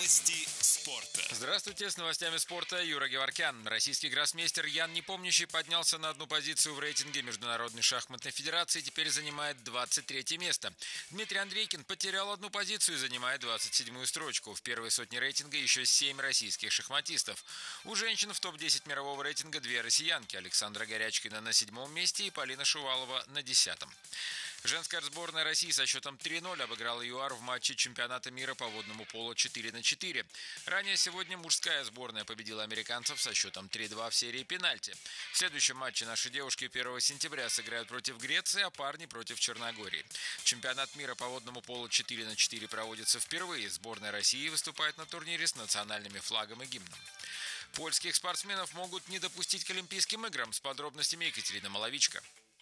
Новости спорта. Здравствуйте, с новостями спорта Юра Геворкян. Российский гроссмейстер Ян Непомнящий поднялся на одну позицию в рейтинге Международной шахматной федерации и теперь занимает 23 место. Дмитрий Андрейкин потерял одну позицию и занимает 27-ю строчку. В первой сотне рейтинга еще 7 российских шахматистов. У женщин в топ-10 мирового рейтинга 2 россиянки. Александра Горячкина на 7-м месте и Полина Шувалова на 10-м. Женская сборная России со счетом 3-0 обыграла ЮАР в матче чемпионата мира по водному полу 4-4. Ранее сегодня мужская сборная победила американцев со счетом 3-2 в серии пенальти. В следующем матче наши девушки 1 сентября сыграют против Греции, а парни против Черногории. Чемпионат мира по водному полу 4-4 проводится впервые. Сборная России выступает на турнире с национальными флагом и гимном. Польских спортсменов могут не допустить к Олимпийским играм. С подробностями Екатерина Маловичка.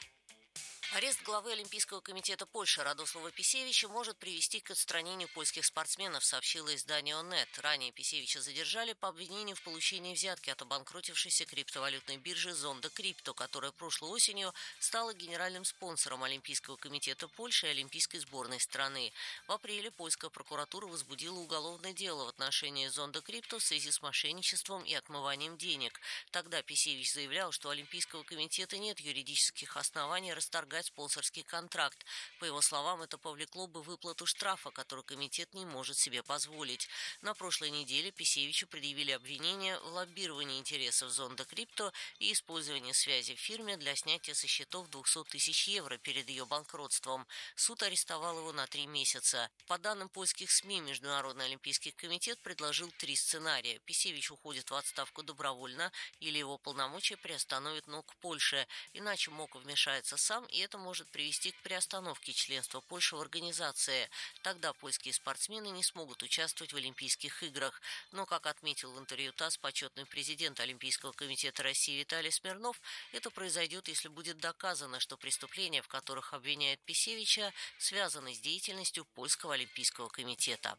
Арест главы Олимпийского комитета Польши Радослава Писевича может привести к отстранению польских спортсменов, сообщило издание ОНЕТ. Ранее Писевича задержали по обвинению в получении взятки от обанкротившейся криптовалютной биржи Zonda Crypto, которая прошлой осенью стала генеральным спонсором Олимпийского комитета Польши и олимпийской сборной страны. В апреле польская прокуратура возбудила уголовное дело в отношении Zonda Crypto в связи с мошенничеством и отмыванием денег. Тогда Писевич заявлял, что у Олимпийского комитета нет юридических оснований расторгать спонсорский контракт. По его словам, это повлекло бы выплату штрафа, который комитет не может себе позволить. На прошлой неделе Писевичу предъявили обвинение в лоббировании интересов Zonda Crypto и использовании связи в фирме для снятия со счетов 200 тысяч евро перед ее банкротством. Суд арестовал его на 3 месяца. По данным польских СМИ, Международный олимпийский комитет предложил 3 сценария. Писевич уходит в отставку добровольно или его полномочия приостановит МОК Польши. Иначе МОК вмешается сам, и это может привести к приостановке членства Польши в организации. Тогда польские спортсмены не смогут участвовать в Олимпийских играх. Но, как отметил в интервью ТАСС почетный президент Олимпийского комитета России Виталий Смирнов, это произойдет, если будет доказано, что преступления, в которых обвиняют Писевича, связаны с деятельностью Польского олимпийского комитета.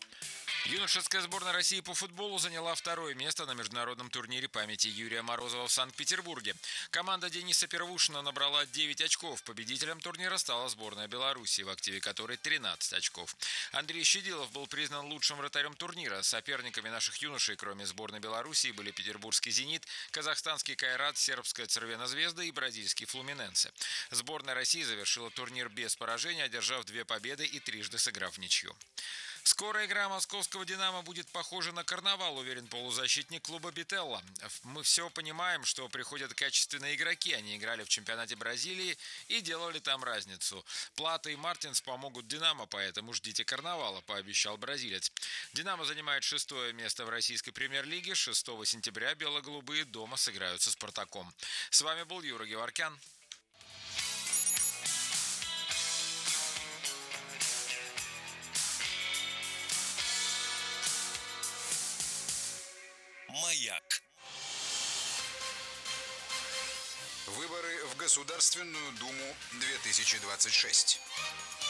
Юношеская сборная России по футболу заняла 2-е место на международном турнире памяти Юрия Морозова в Санкт-Петербурге. Команда Дениса Первушина набрала 9 очков. Победителем турнира стала сборная Беларуси, в активе которой 13 очков. Андрей Щедилов был признан лучшим вратарем турнира. Соперниками наших юношей, кроме сборной Беларуси, были петербургский «Зенит», казахстанский «Кайрат», сербская «Цервена Звезда» и бразильский «Флуминенсе». Сборная России завершила турнир без поражения, одержав 2 победы и трижды сыграв в ничью. Скоро игра московского «Динамо» будет похожа на карнавал, уверен полузащитник клуба «Бителла». Мы все понимаем, что приходят качественные игроки. Они играли в чемпионате Бразилии и делали там разницу. Плата и Мартинс помогут «Динамо», поэтому ждите карнавала, пообещал бразилец. «Динамо» занимает 6-е место в российской премьер-лиге. 6 сентября бело-голубые дома сыграют со «Спартаком». С вами был Юра Геворкян. Маяк. Выборы в Государственную Думу 2026.